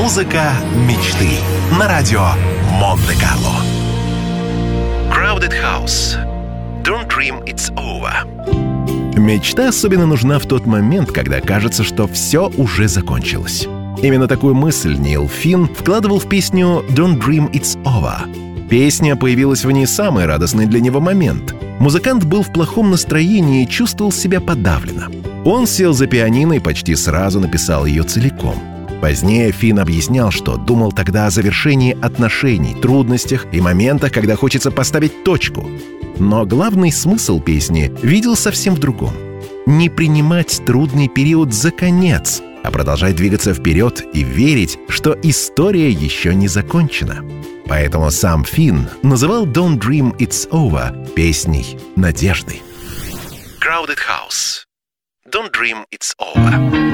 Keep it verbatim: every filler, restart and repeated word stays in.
Музыка мечты на радио Монте-Карло. Crowded House. Don't dream it's over. Мечта особенно нужна в тот момент, когда кажется, что все уже закончилось. Именно такую мысль Нил Финн вкладывал в песню «Don't Dream It's Over». Песня появилась в не самый радостный для него момент. Музыкант был в плохом настроении и чувствовал себя подавленно. Он сел за пианино и почти сразу написал ее целиком. Позднее Финн объяснял, что думал тогда о завершении отношений, трудностях и моментах, когда хочется поставить точку. Но главный смысл песни видел совсем в другом. Не принимать трудный период за конец, а продолжать двигаться вперед и верить, что история еще не закончена. Поэтому сам Финн называл «Don't Dream It's Over» песней надежды. Crowded House. Don't dream it's over.